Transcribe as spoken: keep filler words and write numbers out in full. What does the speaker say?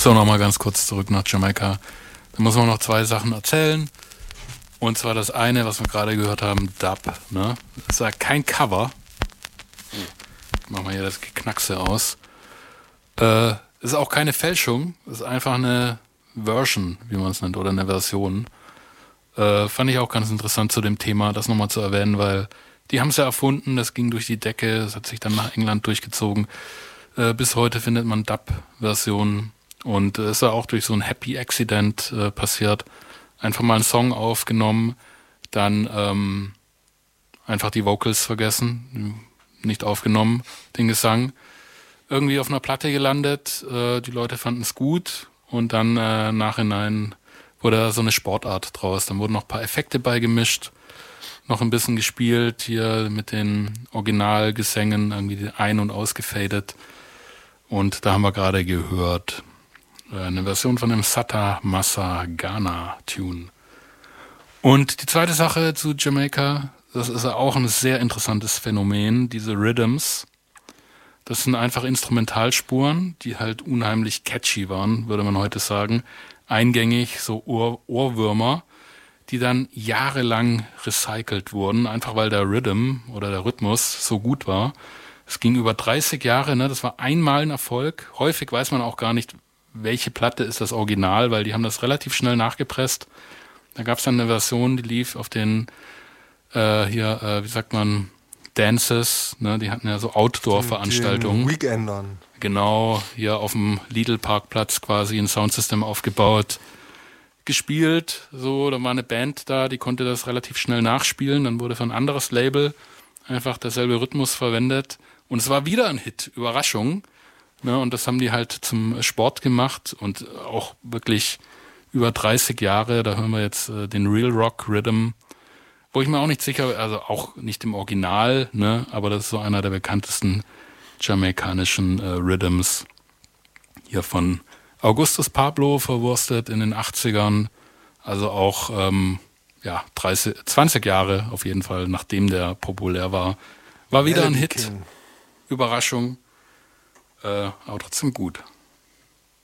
So, nochmal ganz kurz zurück nach Jamaika. Da muss man noch zwei Sachen erzählen. Und zwar das eine, was wir gerade gehört haben, Dub. Ne? Das ist ja kein Cover. Machen wir hier das Geknackse aus. Äh, ist auch keine Fälschung. Ist einfach eine Version, wie man es nennt, oder eine Version. Äh, fand ich auch ganz interessant zu dem Thema, das nochmal zu erwähnen, weil die haben es ja erfunden, das ging durch die Decke, das hat sich dann nach England durchgezogen. Äh, bis heute findet man Dub-Versionen und es äh, ist ja auch durch so ein Happy Accident äh, passiert. Einfach mal einen Song aufgenommen, dann ähm, einfach die Vocals vergessen, nicht aufgenommen, den Gesang. Irgendwie auf einer Platte gelandet, äh, die Leute fanden es gut und dann äh, nachhinein wurde da so eine Sportart draus. Dann wurden noch ein paar Effekte beigemischt, noch ein bisschen gespielt hier mit den Originalgesängen, irgendwie ein- und ausgefadet. Und da haben wir gerade gehört äh, eine Version von dem Sata Massa Ghana Tune. Und die zweite Sache zu Jamaika, das ist ja auch ein sehr interessantes Phänomen, diese Rhythms. Das sind einfach Instrumentalspuren, die halt unheimlich catchy waren, würde man heute sagen. Eingängig, so Ohr- Ohrwürmer, die dann jahrelang recycelt wurden, einfach weil der Rhythm oder der Rhythmus so gut war. Es ging über dreißig Jahre, ne? Das war einmal ein Erfolg. Häufig weiß man auch gar nicht, welche Platte ist das Original, weil die haben das relativ schnell nachgepresst. Da gab es dann eine Version, die lief auf den, äh, hier, äh, wie sagt man, Dances, ne? Die hatten ja so Outdoor-Veranstaltungen. Weekendern. Genau, hier auf dem Lidl-Parkplatz quasi ein Soundsystem aufgebaut, gespielt. So, da war eine Band da, die konnte das relativ schnell nachspielen. Dann wurde für ein anderes Label einfach derselbe Rhythmus verwendet. Und es war wieder ein Hit, Überraschung. Ne? Und das haben die halt zum Sport gemacht und auch wirklich über dreißig Jahre. Da hören wir jetzt äh, den Real Rock Rhythm, wo ich mir auch nicht sicher, also auch nicht im Original, ne? Aber das ist so einer der bekanntesten jamaikanischen äh, Rhythms. Hier von Augustus Pablo verwurstet in den achtzigern. Also auch ähm, ja, dreißig, zwanzig Jahre auf jeden Fall, nachdem der populär war. War wieder ein Hit. Überraschung. Äh, aber trotzdem gut.